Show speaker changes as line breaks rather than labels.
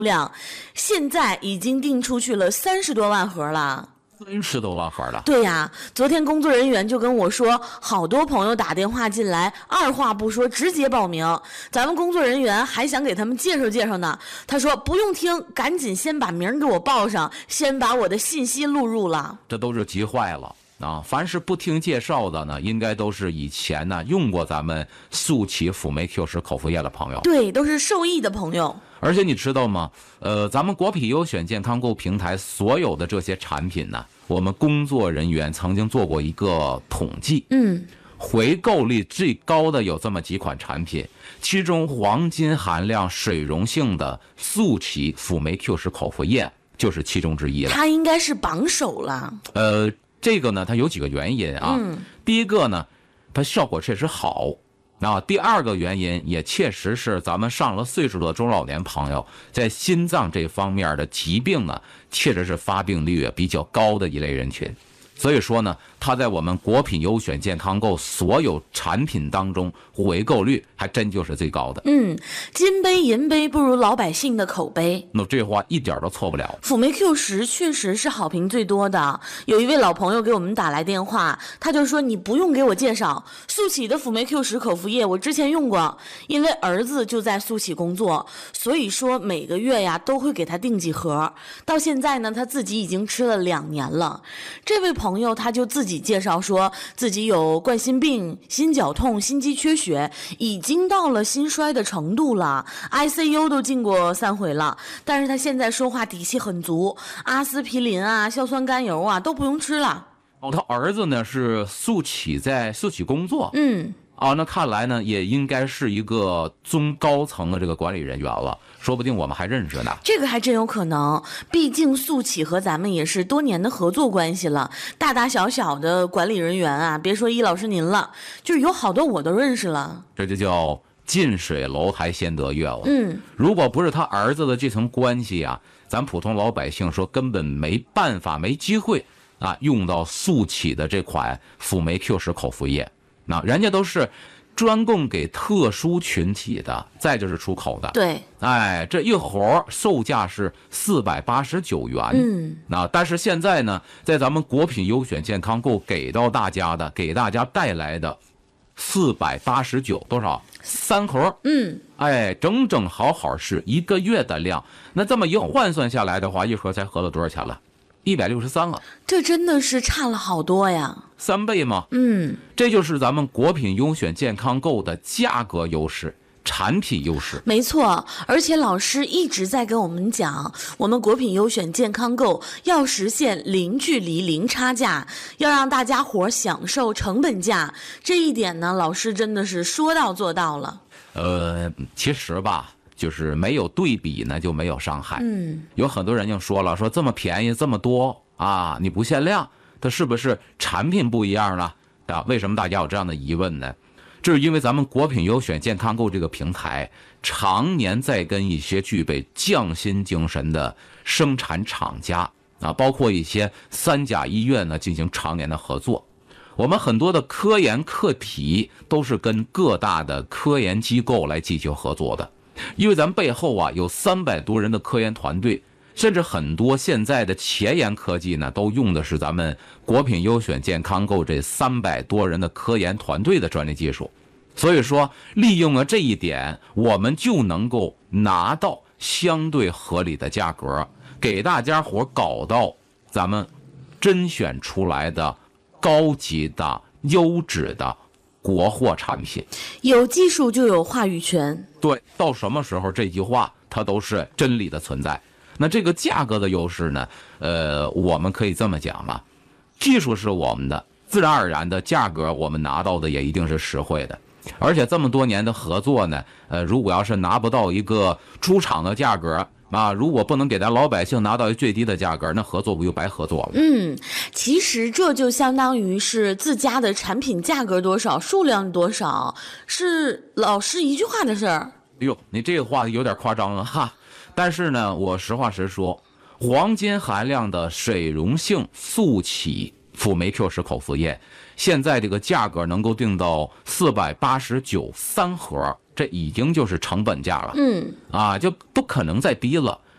量，现在已经订出去了30多万盒了。
30多万盒了。
对呀，昨天工作人员就跟我说，好多朋友打电话进来，二话不说直接报名。咱们工作人员还想给他们介绍介绍呢。他说不用听，赶紧先把名给我报上，先把我的信息录入了。
这都是急坏了啊！凡是不听介绍的呢，应该都是以前呢用过咱们速启辅酶 Q10口服液的朋友。
对，都是受益的朋友。
而且你知道吗？咱们国品优选健康购平台所有的这些产品呢，我们工作人员曾经做过一个统计，回购率最高的有这么几款产品，其中黄金含量水溶性的速启辅酶 Q10口服液就是其中之一了。
它应该是榜首了。
这个呢，它有几个原因啊。第一个呢，它效果确实好。第二个原因也确实是咱们上了岁数的中老年朋友在心脏这方面的疾病呢，确实是发病率比较高的一类人群。所以说呢，它在我们国品优选健康购所有产品当中回购率还真就是最高的。
金杯银杯不如老百姓的口碑。
那这话一点都错不了。
辅酶 Q10确实是好评最多的。有一位老朋友给我们打来电话，他就说你不用给我介绍，速启的辅酶 Q10口服液我之前用过，因为儿子就在速启工作，所以说每个月呀都会给他订几盒。到现在呢，他自己已经吃了2年了。这位朋友他就自己介绍说自己有冠心病、心绞痛、心肌缺血，已经到了心衰的程度了， ICU 都进过3回了，但是他现在说话底气很足，阿司匹林啊、硝酸甘油啊都不用吃了。
他儿子呢是速启工作，那看来呢也应该是一个中高层的这个管理人员了，说不定我们还认识呢。
这个还真有可能，毕竟速启和咱们也是多年的合作关系了，大大小小的管理人员啊，别说易老师您了，就是有好多我都认识了。
这就叫近水楼台先得月了。如果不是他儿子的这层关系啊，咱普通老百姓说根本没办法、没机会用到速启的这款辅酶 Q10口服液。人家都是专供给特殊群体的，再就是出口的。
对，
这一盒售价是489元。但是现在呢，在咱们国品优选健康购给到大家的，给大家带来的489多少？3盒。整整好是1个月的量。那这么一换算下来的话，一盒才合了多少钱了？163了。
这真的是差了好多呀
，3倍吗？这就是咱们国品优选健康购的价格优势、产品优势。
没错，而且老师一直在跟我们讲，我们国品优选健康购要实现零距离、零差价，要让大家伙享受成本价。这一点呢，老师真的是说到做到了。
其实吧，就是没有对比呢就没有伤害。有很多人就说了，说这么便宜这么多你不限量，它是不是产品不一样呢？为什么大家有这样的疑问呢？这是因为咱们国品优选健康购这个平台常年在跟一些具备匠心精神的生产厂家包括一些3甲医院呢进行常年的合作。我们很多的科研课题都是跟各大的科研机构来进行合作的，因为咱们背后有300多人的科研团队，甚至很多现在的前沿科技呢都用的是咱们国品优选健康购这300多人的科研团队的专利技术。所以说利用了这一点，我们就能够拿到相对合理的价格，给大家伙搞到咱们甄选出来的高级的优质的国货产品。
有技术就有话语权。
对，到什么时候这句话它都是真理的存在。那这个价格的优势呢，我们可以这么讲吧，技术是我们的，自然而然的价格我们拿到的也一定是实惠的。而且这么多年的合作呢，如果要是拿不到一个出厂的价格如果不能给咱老百姓拿到最低的价格，那合作不就白合作了？
其实这就相当于是自家的产品价格多少，数量多少，是老师一句话的事儿。
你这个话有点夸张了哈。但是呢，我实话实说，黄金含量的水溶性速启辅酶 Q10口服液，现在这个价格能够定到489，3盒，这已经就是成本价了。就不可能再低了。